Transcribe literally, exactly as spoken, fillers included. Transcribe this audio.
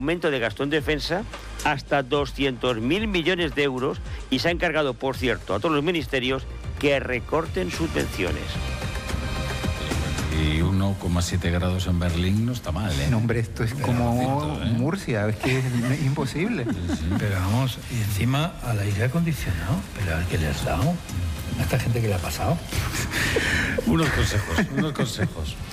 aumento de gasto en defensa hasta doscientos mil millones de euros y se ha encargado, por cierto, a todos los ministerios que recorten subvenciones. Y uno coma siete grados en Berlín no está mal, ¿eh? No, hombre, esto es como ¿eh? Murcia, es que es imposible. Sí, sí. Pero vamos, y encima al aire acondicionado, pero al que le has dado, a esta gente que le ha pasado. Unos consejos, unos consejos.